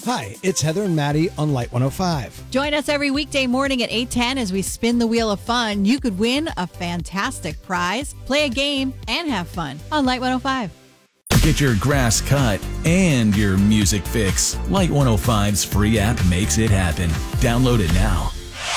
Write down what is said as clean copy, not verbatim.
Hi, it's Heather and Maddie on Light 105. Join us every weekday morning at 8:10 as we spin the wheel of fun. You could win a fantastic prize, play a game, and have fun on Light 105. Get your grass cut and your music fix. Light 105's free app makes it happen. Download it now.